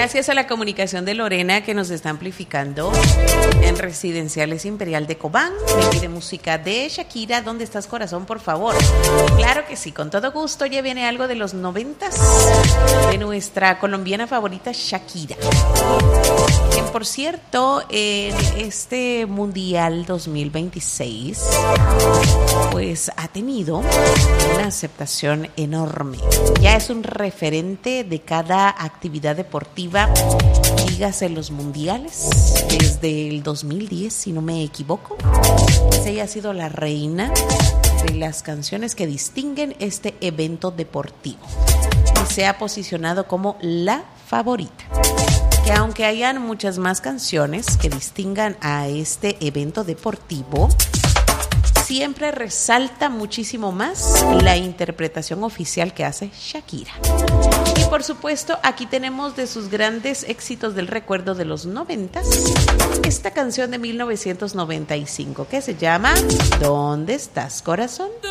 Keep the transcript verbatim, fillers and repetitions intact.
Gracias a la comunicación de Lorena que nos está amplificando en Residenciales Imperial de Cobán. Me pide música de Shakira. ¿Dónde estás, corazón? Por favor. Claro que sí, con todo gusto. Ya viene algo de los noventas de nuestra colombiana favorita Shakira. Quien, por cierto, en este Mundial dos mil veintiséis pues ha tenido una aceptación enorme. Ya es un referente de cada actividad deportiva, dígase los mundiales, desde el dos mil diez, si no me equivoco. Pues ella ha sido la reina de las canciones que distinguen este evento deportivo y se ha posicionado como la favorita. Que aunque hayan muchas más canciones que distingan a este evento deportivo, siempre resalta muchísimo más la interpretación oficial que hace Shakira. Y por supuesto, aquí tenemos de sus grandes éxitos del recuerdo de los noventas, esta canción de mil novecientos noventa y cinco que se llama ¿Dónde estás, corazón?